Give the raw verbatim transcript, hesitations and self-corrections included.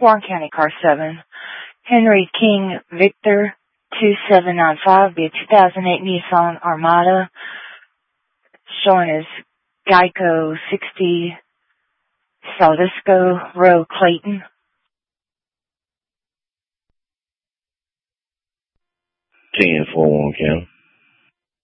Warren County Car seven. Henry King Victor two seven nine five, be a two thousand eight Nissan Armada, showing as Geico sixty Saldisco Row, Clayton. ten four Warren County.